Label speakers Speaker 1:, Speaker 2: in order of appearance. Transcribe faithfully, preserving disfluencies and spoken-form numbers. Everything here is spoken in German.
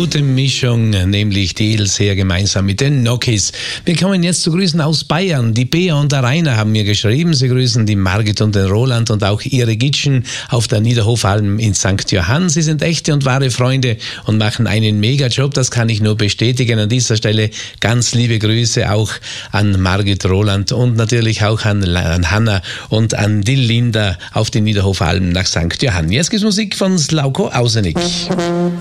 Speaker 1: gute Mischung, nämlich die Ilseer gemeinsam mit den Nokis. Wir kommen jetzt zu Grüßen aus Bayern. Die Bea und der Rainer haben mir geschrieben. Sie grüßen die Margit und den Roland und auch ihre Gitschen auf der Niederhofalm in Sankt Johann. Sie sind echte und wahre Freunde und machen einen Mega-Job. Das kann ich nur bestätigen. An dieser Stelle ganz liebe Grüße auch an Margit, Roland und natürlich auch an, an Hanna und an die Linda auf die Niederhofalm nach Sankt Johann. Jetzt gibt's Musik von Slauko Ausenik.